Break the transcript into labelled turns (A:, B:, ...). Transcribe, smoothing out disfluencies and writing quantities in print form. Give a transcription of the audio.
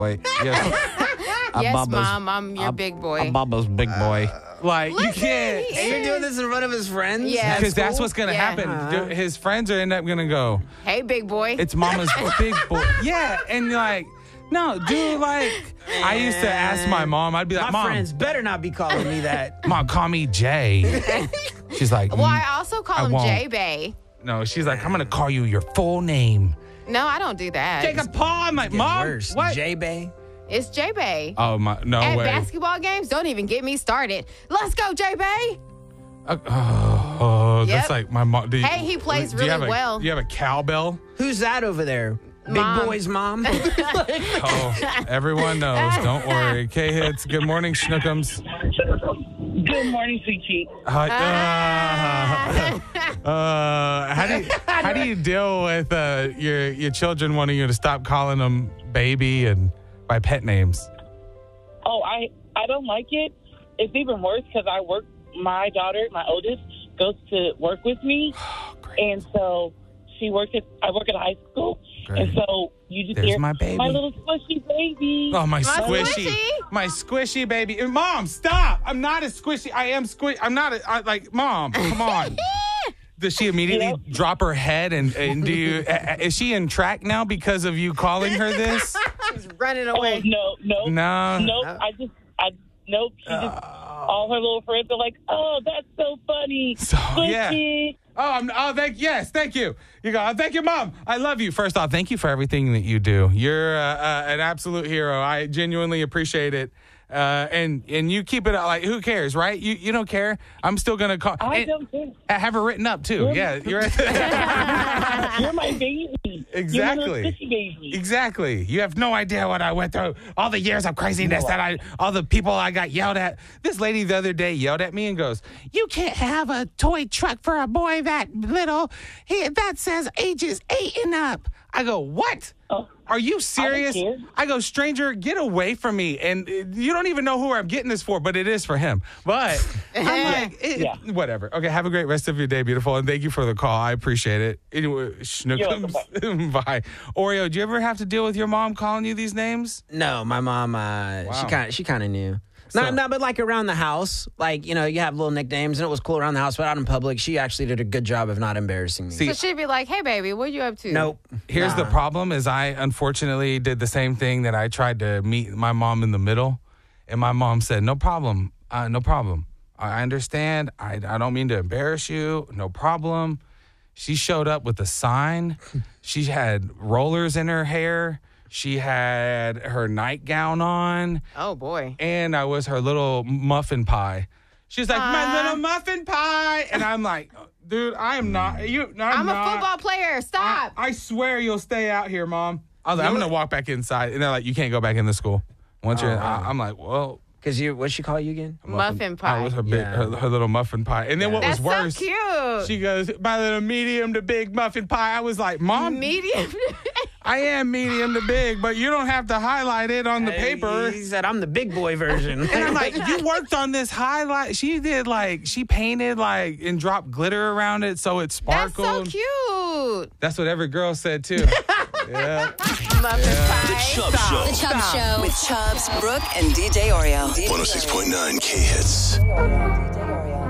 A: boy. Yes,
B: Yes, Mom, I'm your big boy.
A: I'm Bubba's big boy. Like,
B: Listen,
A: you can't.
B: he
C: You're
B: is.
C: doing this in front of his friends?
B: Yeah.
A: Because that's
C: cool.
A: what's going to
B: Yeah.
A: happen. His friends are end up going to go,
B: Hey, big boy.
A: it's Mama's big boy. Yeah, and you're like, no, dude, like, I used to ask my mom, I'd be like,
C: My
A: Mom,
C: friends better not be calling me that.
A: Mom, call me Jay. She's like,
B: Well, I also call him
A: won't.
B: J-Bay.
A: No, she's like, I'm going to call you your full name.
B: No, I don't do that.
A: Jacob Paul. I'm like, Mom,
C: Worse.
A: what?
C: J-Bay.
B: It's J-Bay.
A: Oh, my, no
B: At
A: way.
B: basketball games, don't even get me started. Let's go, J-Bay.
A: That's
B: Yep.
A: like my mom.
B: Hey, he plays really well.
A: Do you have a cowbell?
C: Who's that over there?
B: Mom.
C: Big boy's mom?
A: Oh, everyone knows. Don't worry. K-Hits, good morning, Schnookums.
D: Good morning, sweet cheek.
A: How do you deal with your children wanting you to stop calling them baby and by pet names?
D: Oh, I don't like it. It's even worse because my daughter, my oldest, goes to work with me. And so I work at a high school.
A: Great.
D: And so you just
A: There's
D: hear
A: my baby.
D: my little squishy baby.
A: Oh, my
B: squishy.
A: squishy baby. Mom, stop. I'm not a squishy. I am squish. I'm not Mom, come on. Does she immediately drop her head and do you? Is she in track now because of you calling her this?
B: She's running
D: Oh,
B: away.
D: no.
A: No.
D: Nope. Nope. She just, all her little friends are like, oh, that's so funny.
A: So, yeah.
D: Squishy.
A: Thank you. You go, thank you, Mom. I love you. First off, thank you for everything that you do. You're an absolute hero. I genuinely appreciate it. And you keep it like, who cares, right? You don't care. I'm still gonna call.
D: I don't care.
A: I have her written up too. Yeah, you're right.
D: You're my baby.
A: Exactly.
D: You're my little squishy baby.
A: Exactly. You have no idea what I went through. All the years of craziness all the people I got yelled at. This lady the other day yelled at me and goes, "You can't have a toy truck for a boy that little. That says ages 8 and up." I go, "What?
D: Oh,
A: Are you serious?"
D: care.
A: I go, "Stranger, get away from me." And you don't even know who I'm getting this for, but it is for him. But I'm like, whatever. Okay, have a great rest of your day, beautiful. And thank you for the call. I appreciate it. Anyway, Schnookums. Bye. Oreo, do you ever have to deal with your mom calling you these names?
C: No, my mom, she kind of knew. No, but like around the house, like, you have little nicknames, and it was cool around the house, but out in public, she actually did a good job of not embarrassing me.
B: So she'd be like, hey, baby, what you up to?
C: Nope.
A: Here's the problem is I unfortunately did the same thing that I tried to meet my mom in the middle. And my mom said, no problem. No problem. I understand. I don't mean to embarrass you. No problem. She showed up with a sign. She had rollers in her hair. She had her nightgown on.
B: Oh, boy.
A: And I was her little muffin pie. She's like, my little muffin pie. And I'm like, dude, I am not. I'm
B: a football player. Stop.
A: I swear you'll stay out here, Mom. I was like, I'm going to walk back inside. And they're like, you can't go back in the school. Once you're, I'm like, well.
C: Because what'd she call you again?
B: Muffin pie.
A: I was her little muffin pie. And then what was worse?
B: That's so cute.
A: She goes, my little medium to big muffin pie. I was like, Mom.
B: Medium.
A: I am medium to big, but you don't have to highlight it on the paper.
C: He said, I'm the big boy version.
A: And I'm like, you worked on this highlight. She painted and dropped glitter around it so it sparkled.
B: That's so cute.
A: That's what every girl said too. Yeah.
B: Muffin pie.
E: The Chubb Show.
F: The Chubb Show.
E: With Chubbs, Brooke, and DJ Oreo.
G: 106.9 K-Hits.